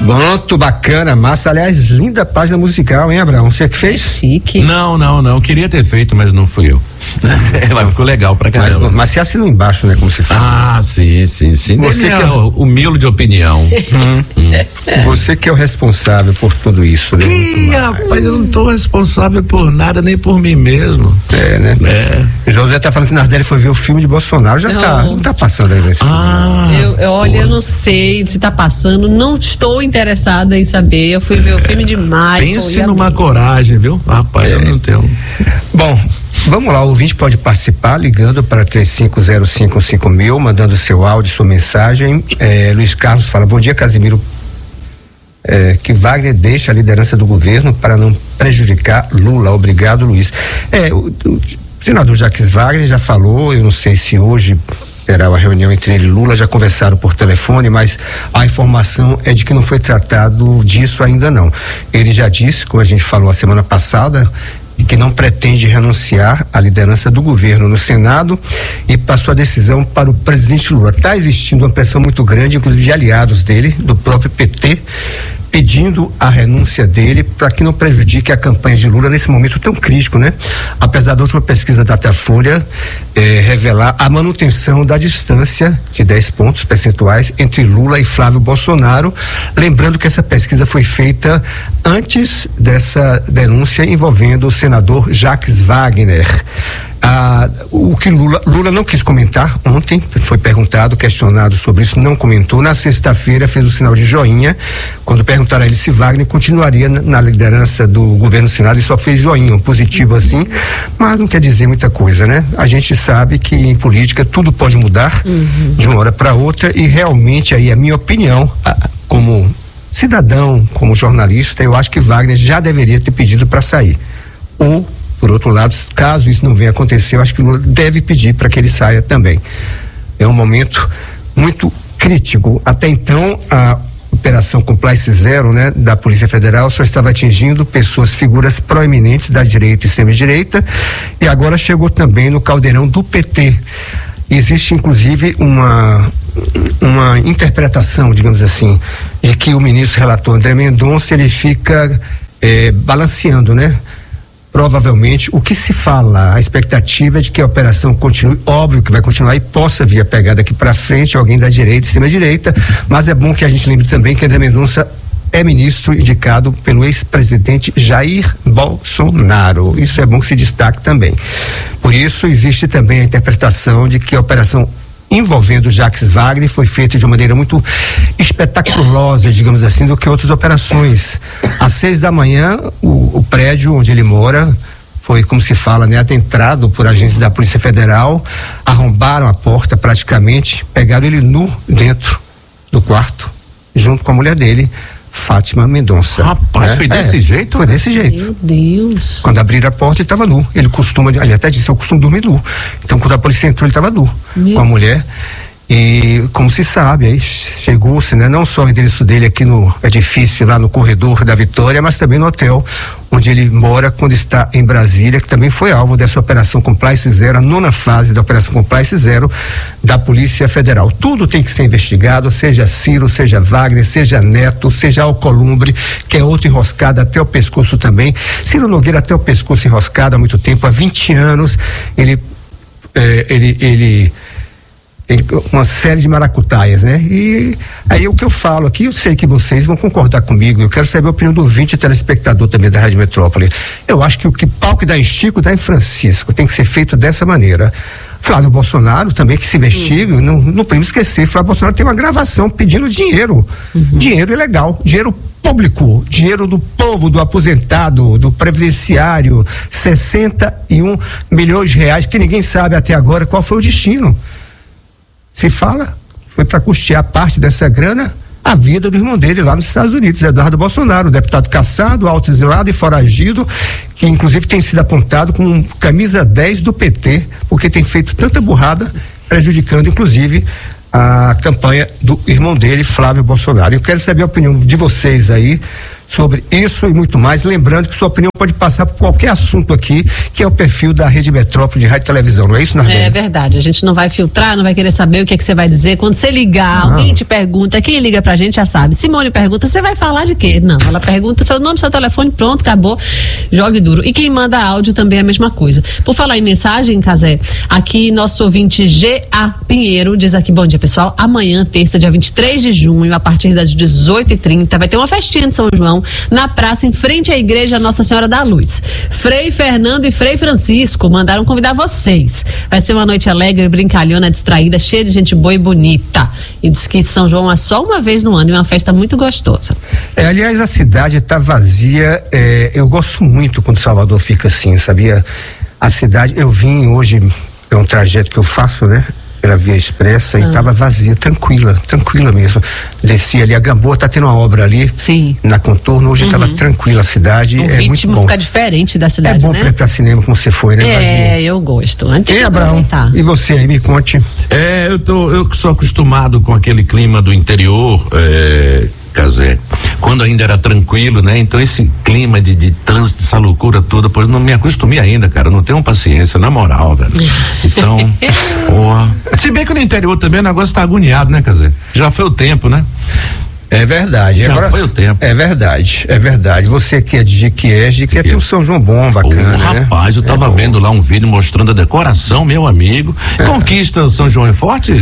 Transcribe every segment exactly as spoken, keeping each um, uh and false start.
Muito bacana, massa. Aliás, linda página musical, hein, Abraão? Você que fez? Chique. Não, não, não. Queria ter feito, mas não fui eu. Mas ficou legal pra caramba. Mas, mas você assina embaixo, né? Como se fala. Ah, sim, sim, sim. Você que é o humilde de opinião. hum, hum. Você que é o responsável por tudo isso, né? Ih, rapaz, eu não tô responsável por nada, nem por mim mesmo. É, né? É. José tá falando que Nardelli foi ver o filme de Bolsonaro, já não. tá, não tá passando aí nesse ah, filme. Eu, eu, olha, eu não sei se tá passando, não estou interessada em saber. Eu fui ver o filme de Michael. Pense numa amiga. coragem, viu? Rapaz, é. eu não tenho. Bom, vamos lá, o ouvinte pode participar ligando para três cinco zero cinco cinco mil, mandando seu áudio, sua mensagem. É, Luiz Carlos fala: bom dia, Casimiro. É, que Wagner deixe a liderança do governo para não prejudicar Lula. Obrigado, Luiz. É, o, o senador Jacques Wagner já falou, eu não sei se hoje terá uma reunião entre ele e Lula, já conversaram por telefone, mas a informação é de que não foi tratado disso ainda não. Ele já disse, como a gente falou a semana passada, que não pretende renunciar à liderança do governo no Senado e passou a decisão para o presidente Lula. Está existindo uma pressão muito grande, inclusive de aliados dele, do próprio P T, pedindo a renúncia dele para que não prejudique a campanha de Lula nesse momento tão crítico, né? Apesar da última pesquisa da Datafolha eh, revelar a manutenção da distância de dez pontos percentuais entre Lula e Flávio Bolsonaro, lembrando que essa pesquisa foi feita antes dessa denúncia envolvendo o senador Jacques Wagner. Ah, o que Lula, Lula não quis comentar ontem, foi perguntado, questionado sobre isso, não comentou. Na sexta-feira fez o sinal de joinha, quando perguntaram a ele se Wagner continuaria na, na liderança do governo do Senado, e só fez joinha, um positivo assim, mas não quer dizer muita coisa, né? A gente sabe que em política tudo pode mudar uhum. de uma hora para outra, e realmente aí a minha opinião, a, como cidadão, como jornalista, eu acho que Wagner já deveria ter pedido para sair. Ou por outro lado, caso isso não venha acontecer, eu acho que o Lula deve pedir para que ele saia também. É um momento muito crítico. Até então, a operação Compliance Zero, né, da Polícia Federal só estava atingindo pessoas, figuras proeminentes da direita e extrema-direita, e agora chegou também no caldeirão do P T. Existe, inclusive, uma uma interpretação, digamos assim, de que o ministro relator André Mendonça, ele fica eh, balanceando, né? Provavelmente, o que se fala, a expectativa é de que a operação continue, óbvio que vai continuar e possa vir a pegar daqui para frente alguém da direita, extrema-direita, mas é bom que a gente lembre também que André Mendonça é ministro indicado pelo ex-presidente Jair Bolsonaro. Isso é bom que se destaque também. Por isso, existe também a interpretação de que a operação envolvendo Jacques Wagner foi feita de uma maneira muito espetaculosa, digamos assim, do que outras operações. Às seis da manhã, o, o prédio onde ele mora foi, como se fala, né, adentrado por agentes da Polícia Federal, arrombaram a porta praticamente, pegaram ele nu dentro do quarto, junto com a mulher dele, Fátima Mendonça. Rapaz, né? Foi desse é, jeito? Foi desse jeito. Meu Deus. Quando abriram a porta, ele estava nu. Ele costuma, ele até disse, eu costumo dormir nu. Então, quando a polícia entrou, ele estava nu. Meu. Com a mulher. E, como se sabe, aí chegou-se, né? Não só o endereço dele aqui no edifício, lá no corredor da Vitória, mas também no hotel onde ele mora quando está em Brasília, que também foi alvo dessa operação Compliance Zero, a nona fase da operação Compliance Zero da Polícia Federal. Tudo tem que ser investigado, seja Ciro, seja Wagner, seja Neto, seja Alcolumbre, que é outro enroscado até o pescoço também. Ciro Nogueira até o pescoço enroscado há muito tempo, há vinte anos, ele, eh, ele, ele uma série de maracutaias, né? E aí o que eu falo aqui, eu sei que vocês vão concordar comigo, eu quero saber a opinião do ouvinte e telespectador também da Rádio Metrópole. Eu acho que o que pau que dá em Chico, dá em Francisco, tem que ser feito dessa maneira. Flávio Bolsonaro também, que se investigue, uhum. não, não podemos esquecer, Flávio Bolsonaro tem uma gravação pedindo dinheiro, uhum. dinheiro ilegal, dinheiro público, dinheiro do povo, do aposentado, do previdenciário, sessenta e um milhões de reais, que ninguém sabe até agora qual foi o destino. Se fala que foi para custear parte dessa grana a vida do irmão dele lá nos Estados Unidos, Eduardo Bolsonaro, deputado caçado, autoexilado e foragido, que inclusive tem sido apontado com camisa dez do P T, porque tem feito tanta burrada, prejudicando inclusive a campanha do irmão dele, Flávio Bolsonaro. Eu quero saber a opinião de vocês aí sobre isso e muito mais. Lembrando que sua opinião pode passar por qualquer assunto aqui, que é o perfil da Rede Metrópole de Rádio e Televisão, não é isso, Nardene? É verdade, a gente não vai filtrar, não vai querer saber o que é que você vai dizer. Quando você ligar, Não. alguém te pergunta, quem liga pra gente já sabe. Simone pergunta, você vai falar de quê? Não, ela pergunta seu nome, seu telefone, pronto, acabou, jogue duro. E quem manda áudio também é a mesma coisa. Por falar em mensagem, Cazé, aqui nosso ouvinte G A Pinheiro diz aqui, bom dia pessoal, amanhã, terça, dia vinte e três de junho, a partir das dezoito e trinta, vai ter uma festinha de São João na praça em frente à igreja Nossa Senhora da Luz. Frei Fernando e Frei Francisco mandaram convidar vocês. Vai ser uma noite alegre, brincalhona, distraída, cheia de gente boa e bonita. E diz que São João é só uma vez no ano e uma festa muito gostosa. É, aliás, a cidade está vazia. É, eu gosto muito quando Salvador fica assim, sabia? A cidade, eu vim hoje, é um trajeto que eu faço, né? Pela Via Expressa ah. e estava vazia, tranquila, tranquila mesmo. Desci ali, a Gamboa tá tendo uma obra ali. Sim. Na Contorno, hoje estava uhum. tranquila a cidade. O é ritmo muito bom. Fica diferente da cidade, É bom né? para ir pra cinema como você foi, né? É, vazio. eu gosto. E Abraão, e você aí, me conte. É, eu tô, eu que sou acostumado com aquele clima do interior, é, Cazé, quando ainda era tranquilo, né? Então esse clima de, de trânsito, essa loucura toda, pois não me acostumei ainda, cara, não tenho paciência, na moral, velho. Então, porra. Se bem que no interior também o negócio tá agoniado, né, Cazé? Já foi o tempo, né? É verdade. Já Agora, foi o tempo. É verdade, é verdade. Você que é de Jequié, quer ter um São João bom, bacana, oh, né? Rapaz, eu tava é vendo lá um vídeo mostrando a decoração, meu amigo. É. Conquista o São João é forte?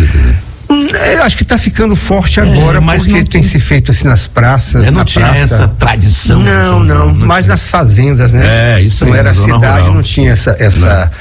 Eu acho que está ficando forte agora, é, mas porque não tem se feito assim nas praças. É, não na tinha praça. essa tradição. Não, não, não, mas nas fazendas, né? É, isso aí. Não era a cidade, rural. Não tinha essa, essa,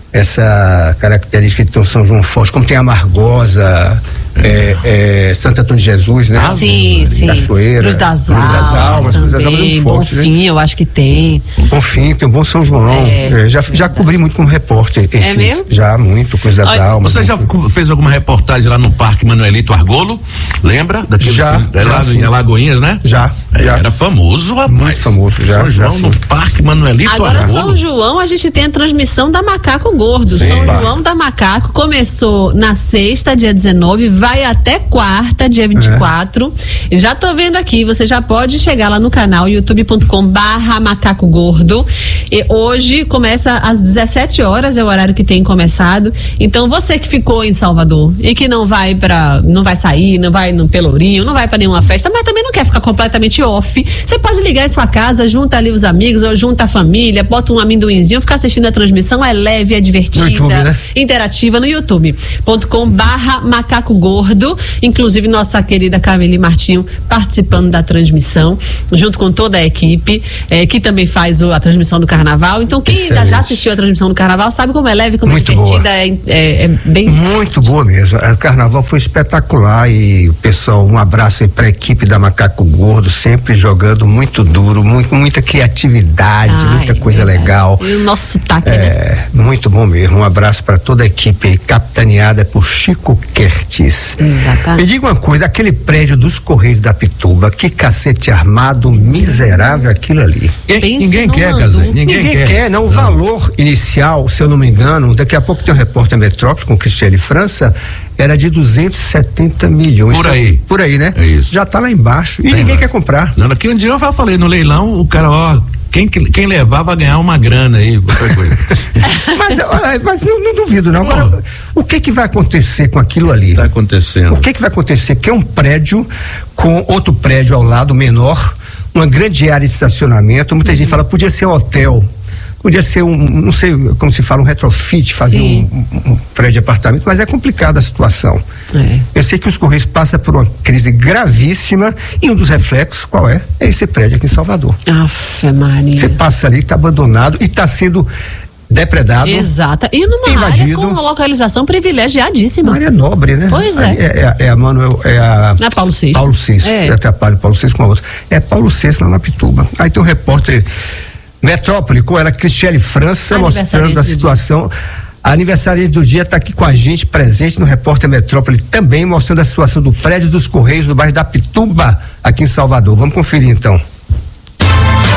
essa característica de ter um São João forte, como tem a Margosa. É, é, Santo Antônio de Jesus, né? Ah, sim, sim. Cachoeira, Cruz das Cruz das Almas, Cruz das Almas é muito forte, Bonfim, né? eu acho que tem. Bonfim, tem um bom São João. É, é, já, já cobri muito como repórter. Esses, é mesmo? Já muito, Cruz das Olha, Almas. Você já muito. fez alguma reportagem lá no Parque Manuelito Argolo? Lembra? Daquele já. Filme, já lá em Alagoinhas, né? Já, é, já. Era famoso, rapaz. Muito famoso, já. São João já, no Parque Manuelito Agora, Argolo. São João, a gente tem a transmissão da Macaco Gordo. Sim, São bah. João da Macaco começou na sexta, dia dezenove, vai até quarta, dia vinte e quatro. É. Já tô vendo aqui, você já pode chegar lá no canal youtube ponto com barra macaco gordo. E hoje começa às dezessete horas, é o horário que tem começado. Então você que ficou em Salvador e que não vai para, não vai sair, não vai no Pelourinho, não vai para nenhuma festa, mas também não quer ficar completamente off, você pode ligar em sua casa, junta ali os amigos ou junta a família, bota um amendoinzinho, ficar assistindo a transmissão, é leve, é divertida, YouTube, né? Interativa no youtube ponto com barra macaco gordo. Inclusive nossa querida Camille Martinho participando da transmissão, junto com toda a equipe, eh, que também faz o, a transmissão do Carnaval. Então quem ainda já assistiu a transmissão do Carnaval sabe como é leve, como muito é divertida, é, é, é bem... Muito boa mesmo. O Carnaval foi espetacular e o pessoal, um abraço aí pra equipe da Macaco Gordo, sempre jogando muito duro, muito, muita criatividade, Ai, muita coisa é legal. E o nosso sotaque, é, né? Muito bom mesmo. Um abraço para toda a equipe aí, capitaneada por Chico Kertes. Exatamente. Me diga uma coisa, aquele prédio dos Correios da Pituba, que cacete armado miserável aquilo ali. Ninguém, ninguém quer, Casé. Ninguém, ninguém quer. quer, não. O não. valor inicial, se eu não me engano, daqui a pouco tem o repórter Metrópole com Cristiane França, era de duzentos e setenta milhões. Por aí. Por aí, né? É isso. Já tá lá embaixo. E Tem ninguém lá. quer comprar. Não, naquele dia eu falei no leilão, o cara, ó, quem, quem levar vai ganhar uma grana aí, qualquer coisa. mas mas não, não duvido, não. Agora, o que que vai acontecer com aquilo ali? Tá acontecendo. O que que vai acontecer? Porque é um prédio com outro prédio ao lado, menor, uma grande área de estacionamento. Muita uhum. gente fala, podia ser um hotel. Podia ser um, não sei como se fala, um retrofit, fazer um, um, um prédio de apartamento, mas é complicada a situação. É. Eu sei que os Correios passam por uma crise gravíssima e um dos reflexos, qual é? É esse prédio aqui em Salvador. Afe Maria. Você passa ali, está abandonado e está sendo depredado. Exata. E numa invadido. área com uma localização privilegiadíssima. Uma área nobre, né? Pois é. É, é, é a Manuel, é a... É Paulo Sexto. Paulo Sexto. É. Eu atrapalho Paulo Sexto com a outra. É Paulo Sexto lá na Pituba. Aí tem um repórter Metrópole, com ela, Cristiane França, mostrando a situação. A aniversariante do dia está aqui com a gente, presente no Repórter Metrópole, também mostrando a situação do prédio dos Correios, no bairro da Pituba, aqui em Salvador. Vamos conferir então.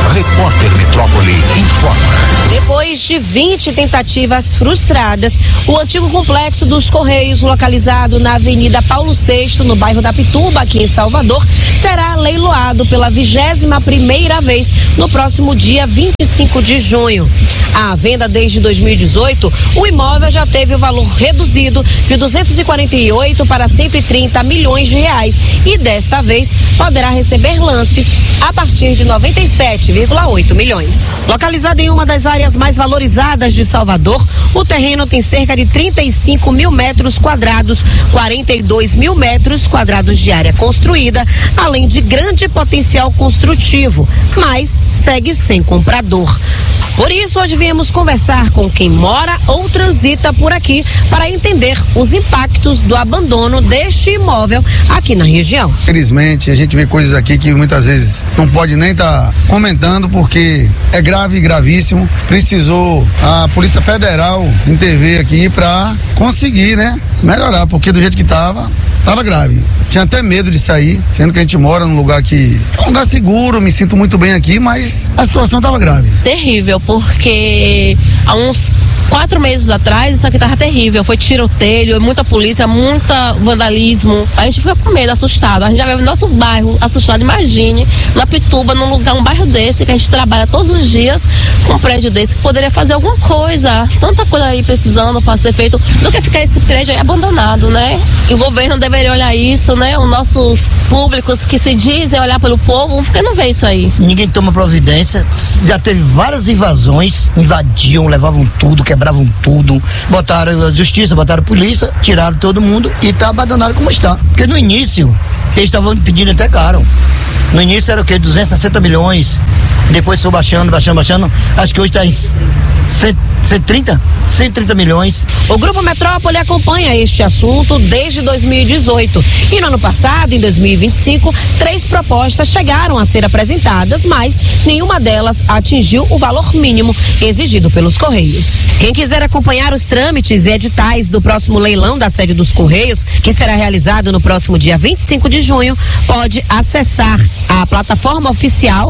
Repórter Metrópole informa. Depois de vinte tentativas frustradas, o antigo complexo dos Correios, localizado na Avenida Paulo sexto, no bairro da Pituba, aqui em Salvador, será leiloado pela vigésima primeira vez no próximo dia vinte e cinco de junho. À venda desde dois mil e dezoito, o imóvel já teve o valor reduzido de duzentos e quarenta e oito para cento e trinta milhões de reais e desta vez poderá receber lances a partir de noventa e sete vírgula oito milhões. Localizado em uma das áreas mais valorizadas de Salvador, o terreno tem cerca de trinta e cinco mil metros quadrados, quarenta e dois mil metros quadrados de área construída, além de grande potencial construtivo, mas segue sem comprador. Por isso, hoje viemos conversar com quem mora ou transita por aqui para entender os impactos do abandono deste imóvel aqui na região. Infelizmente, a gente vê coisas aqui que muitas vezes não pode nem estar tá comentando porque é grave e gravíssimo. Precisou a Polícia Federal intervir aqui para conseguir, né, melhorar, porque do jeito que estava, estava grave. Tinha até medo de sair, sendo que a gente mora num lugar que é um lugar seguro, me sinto muito bem aqui, mas a situação estava grave. Terrível, porque há uns quatro meses atrás isso aqui estava terrível. Foi tiroteio, muita polícia, muita vandalismo. A gente fica com medo, assustado. A gente já veio no nosso bairro assustado. Imagine, na Pituba, num lugar, um bairro desse, que a gente trabalha todos os dias com um prédio desse, que poderia fazer alguma coisa. Tanta coisa aí precisando para ser feito, do que ficar esse prédio aí abandonado, né? E o governo deveria olhar isso, né? Os nossos públicos que se dizem olhar pelo povo, porque não vê isso aí. Ninguém toma providência. Já teve várias invasões, invadiam, levavam tudo, quebravam tudo, botaram a justiça, botaram a polícia, tiraram todo mundo e tá abandonado como está. Porque no início, eles estavam pedindo até caro. No início era o quê? duzentos e sessenta milhões. Depois foi baixando, baixando, baixando. Acho que hoje está em cento e trinta, cento e trinta milhões. O Grupo Metrópole acompanha este assunto desde dois mil e dezoito. E no ano passado, em dois mil e vinte e cinco, três propostas chegaram a ser apresentadas, mas nenhuma delas atingiu o valor mínimo exigido pelos Correios. Quem quiser acompanhar os trâmites e editais do próximo leilão da sede dos Correios, que será realizado no próximo dia vinte e cinco de junho, pode acessar a plataforma oficial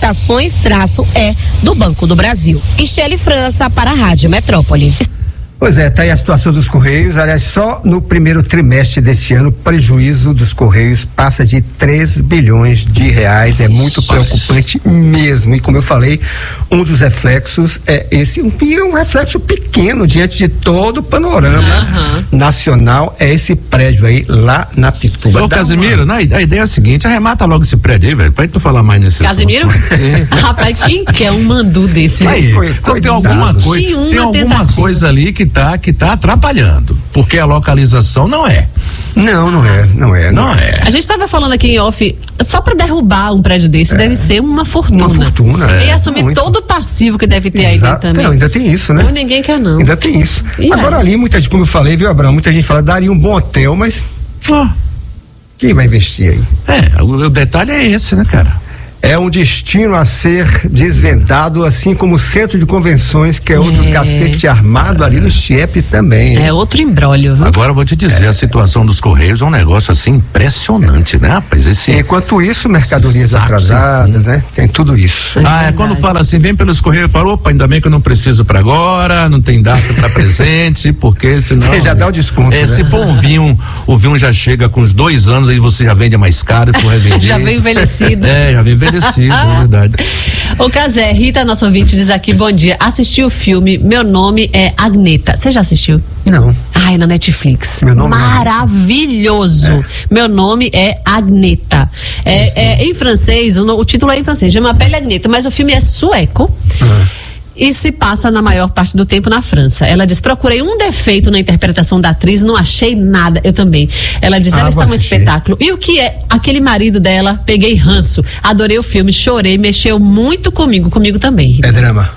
Licitações-E do Banco do Brasil. Estelle França para a Rádio Metrópole. Pois é, tá aí a situação dos Correios. Aliás, só no primeiro trimestre deste ano, o prejuízo dos Correios passa de três bilhões de reais. É muito preocupante mesmo. E como eu falei, um dos reflexos é esse, um, um reflexo pequeno diante de todo o panorama uhum. nacional, é esse prédio aí lá na Pituba. Ô, Casimiro, uma... a ideia é a seguinte: arremata logo esse prédio aí, velho, pra gente não falar mais nesse Casimiro? É. Rapaz, quem quer um mandu desse? Aí, então tem alguma coisa, tem alguma coisa ali que tá, que tá atrapalhando, porque a localização não é. Não, não é, não é. Não, não é. A gente estava falando aqui em off, só para derrubar um prédio desse é. deve ser uma fortuna. Uma fortuna. E é. assumir muito. todo o passivo que deve ter Exato. aí dentro também. Não, ainda tem isso, né? Não, ninguém quer não. Ainda tem isso. E Agora é. ali, muita gente, como eu falei, viu, Abraão, muita gente fala, daria um bom hotel, mas oh, quem vai investir aí? É, o, o detalhe é esse, né, cara? É um destino a ser desvendado, assim como o centro de convenções, que é outro é. cacete armado ali no Chiep também. Hein? É outro imbróglio. Viu? Agora eu vou te dizer, é. a situação dos Correios é um negócio assim impressionante, né, rapaz? Esse, Enquanto isso, mercadorias atrasadas, né? Tem tudo isso. Ah, é quando fala assim, vem pelos Correios, fala, opa, ainda bem que eu não preciso pra agora, não tem data pra presente, porque senão... Você já dá o desconto, é, né? Se for um vinho, o vinho já chega com uns dois anos, aí você já vende mais caro e for revender. Já vem envelhecido. É, já vem envelhecido. É verdade. O Casé, Rita, nosso ouvinte, diz aqui, bom dia, assisti o filme Meu Nome é Agneta. Você já assistiu? Não. Ai, na Netflix. Meu nome Maravilhoso. É. Meu nome é Agneta. É, é, em francês, o, o título é em francês, chama Pelle Agneta, mas o filme é sueco. Ah. E se passa na maior parte do tempo na França. Ela diz, procurei um defeito na interpretação da atriz, não achei nada. Eu também. Ela diz, ah, ela está um espetáculo. E o que é? Aquele marido dela, peguei ranço. Adorei o filme, chorei, mexeu muito comigo, comigo também. É drama.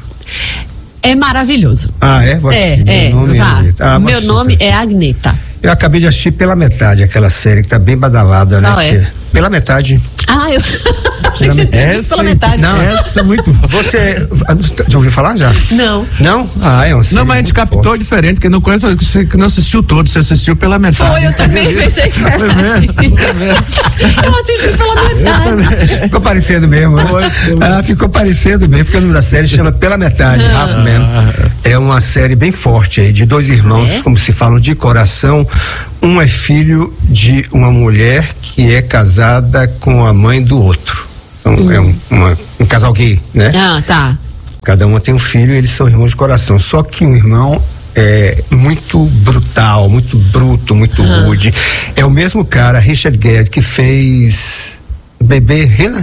É maravilhoso. Ah, é? Você, é, é. Meu nome, vá. é, ah, meu nome é Agneta. Eu acabei de assistir pela metade aquela série que tá bem badalada, né? Qual é? Pela metade. Ah, eu achei que você tinha dito pela metade. Não, essa é muito. Você já ouviu falar já? Não. Não? Ah, é um Não, mas a gente captou forte. Diferente, porque não conhece, você que não assistiu todo, você assistiu pela metade. Foi, eu também pensei que era. Foi mesmo, foi mesmo. Eu assisti pela metade. Ficou parecendo mesmo, né? Ah, ficou parecendo mesmo, porque o nome da série chama Pela Metade, ah. Half Man. É uma série bem forte aí, de dois irmãos, é? Como se falam, de coração. Um é filho de uma mulher que é casada com a mãe do outro. Então, hum. é um, uma, um casal gay, né? Ah, tá. Cada uma tem um filho e eles são irmãos de coração. Só que um irmão é muito brutal, muito bruto, muito ah. rude. É o mesmo cara, Richard Gere, que fez Bebê Rena?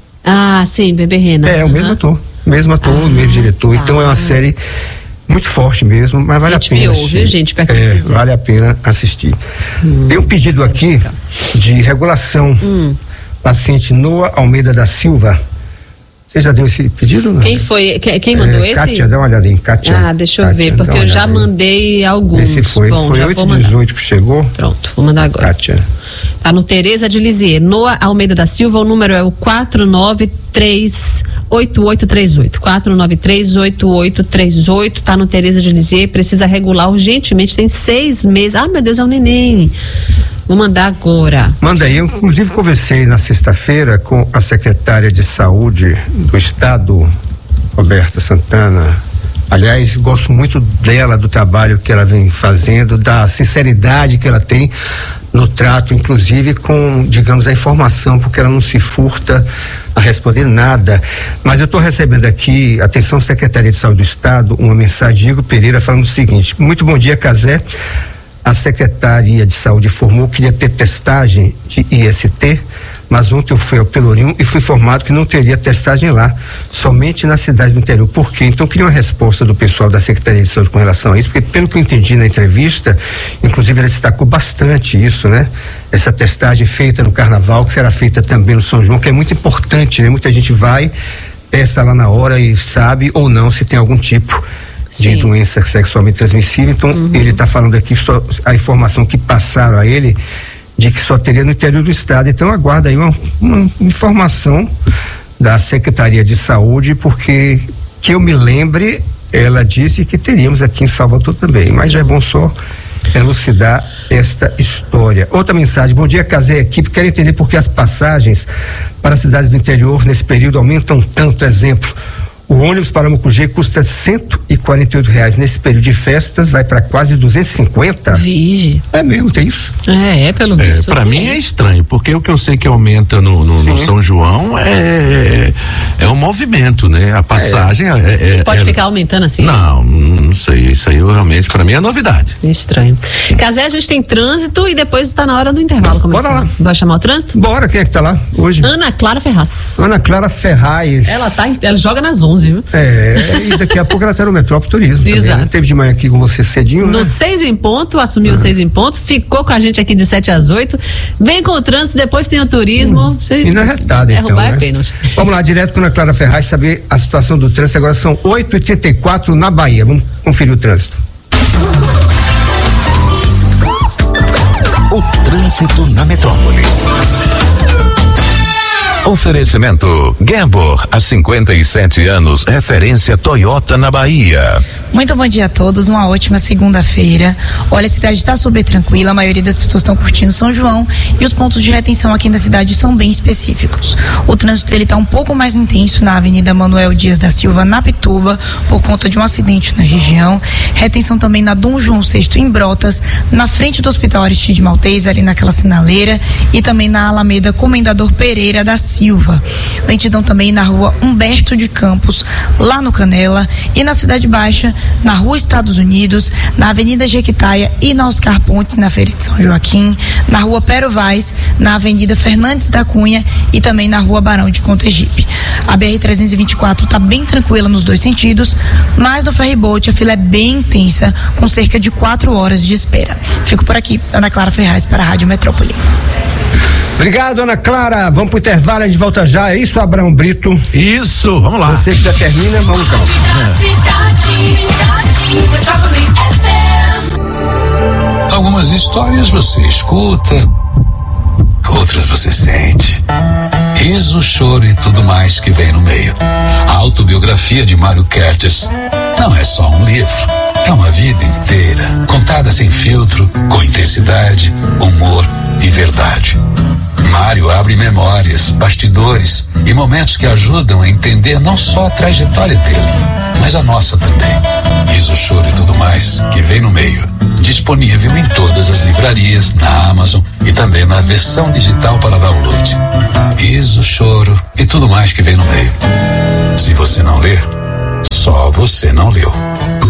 Ah, sim, Bebê Rena. É, uhum. o mesmo ator. Mesmo ator, ah, o mesmo diretor. Tá. Então é uma série muito forte mesmo, mas vale a pena assistir. Viu, gente, pra é, vale a pena assistir. Hum. Tem um pedido aqui de regulação. Hum. Paciente Noah Almeida da Silva. Você já deu esse pedido? Não? Quem foi? Quem, quem mandou é, esse? Kátia, dá uma olhadinha. Kátia. Ah, deixa eu Kátia, ver, porque eu já mandei alguns. Esse foi. Bom, foi oito e dezoito que chegou. Pronto, vou mandar agora. Kátia. Tá no Tereza de Lisier. Noah Almeida da Silva, o número é o quatro nove três oito oito três oito. quatro nove três oito oito três oito. Tá no Tereza de Lisier. Precisa regular urgentemente. Tem seis meses. Ah, meu Deus, é um neném. Vou mandar agora. Manda aí. Eu, inclusive, conversei na sexta-feira com a secretária de Saúde do Estado, Roberta Santana. Aliás, gosto muito dela, do trabalho que ela vem fazendo, da sinceridade que ela tem no trato, inclusive com, digamos, a informação, porque ela não se furta a responder nada. Mas eu estou recebendo aqui, atenção, Secretaria de Saúde do Estado, uma mensagem de Igor Pereira falando o seguinte: muito bom dia, Cazé. A Secretaria de Saúde informou que ia ter testagem de I S T, mas ontem eu fui ao Pelourinho e fui informado que não teria testagem lá, somente na cidade do interior. Por quê? Então, eu queria uma resposta do pessoal da Secretaria de Saúde com relação a isso, porque pelo que eu entendi na entrevista, inclusive ela destacou bastante isso, né? Essa testagem feita no Carnaval, que será feita também no São João, que é muito importante, né? Muita gente vai, testa lá na hora e sabe ou não se tem algum tipo de Sim. doença sexualmente transmissível. Então, uhum. ele está falando aqui só a informação que passaram a ele de que só teria no interior do estado. Então, aguarda aí uma, uma informação da Secretaria de Saúde, porque que eu me lembre, ela disse que teríamos aqui em Salvador também, mas é bom só elucidar esta história. Outra mensagem: bom dia, Cazé, equipe, quero entender por que as passagens para as cidades do interior nesse período aumentam tanto. Exemplo, o ônibus para Mucugê custa cento e quarenta e oito reais. Nesse período de festas vai para quase duzentos e cinquenta. Vige. É mesmo, tem isso? É, é pelo visto. É, para mim é estranho, porque o que eu sei que aumenta no, no, no São João é é um movimento, né? A passagem é. é, é Pode é, ficar aumentando assim? Não, não sei. Isso aí eu, realmente, para mim é novidade. Estranho. Cazé, a gente tem trânsito e depois está na hora do intervalo começar. Bora lá. Vai chamar o trânsito? Bora, quem é que tá lá hoje? Ana Clara Ferraz. Ana Clara Ferraz. Ela tá, ela joga nas onze. Viu? É, e daqui a pouco ela tá no Metrópole Turismo. Exato. Também, né? Teve de manhã aqui com você cedinho, no né? seis em ponto, assumiu uhum. seis em ponto, ficou com a gente aqui de sete às oito. Vem com o trânsito, depois tem o turismo. Uhum. E não é retada, então. Derrubar né? é pênalti. Vamos lá, direto com a Ana Clara Ferraz, saber a situação do trânsito. Agora são oito e trinta e quatro na Bahia. Vamos conferir o trânsito. O trânsito na metrópole. Oferecimento Gambor, há cinquenta e sete anos, referência Toyota na Bahia. Muito bom dia a todos, uma ótima segunda-feira. Olha, a cidade está super tranquila, a maioria das pessoas estão curtindo São João e os pontos de retenção aqui na cidade são bem específicos. O trânsito ele está um pouco mais intenso na Avenida Manuel Dias da Silva, na Pituba, por conta de um acidente na região. Retenção também na Dom João sexto em Brotas, na frente do Hospital Aristide Maltês, ali naquela sinaleira, e também na Alameda Comendador Pereira da Silva. Lentidão também na rua Humberto de Campos, lá no Canela, e na Cidade Baixa, na rua Estados Unidos, na Avenida Jequitaia e na Oscar Pontes, na Feira de São Joaquim, na rua Pero Vaz, na Avenida Fernandes da Cunha e também na rua Barão de Contegipe. A B R trezentos e vinte e quatro está bem tranquila nos dois sentidos, mas no ferryboat a fila é bem intensa, com cerca de quatro horas de espera. Fico por aqui, Ana Clara Ferraz para a Rádio Metrópole. Obrigado, Ana Clara. Vamos pro intervalo, a gente volta já. É isso, Abraão Brito? Isso, vamos lá. Você que já termina, vamos então. Algumas histórias você escuta, outras você sente. Riso, choro e tudo mais que vem no meio. A autobiografia de Mário Kertész não é só um livro, é uma vida inteira, contada sem filtro, com intensidade, humor e verdade. Mário abre memórias, bastidores e momentos que ajudam a entender não só a trajetória dele, mas a nossa também. Riso, choro e tudo mais que vem no meio. Disponível em todas as livrarias, na Amazon e também na versão digital para download. Riso, choro e tudo mais que vem no meio. Se você não ler, só você não leu.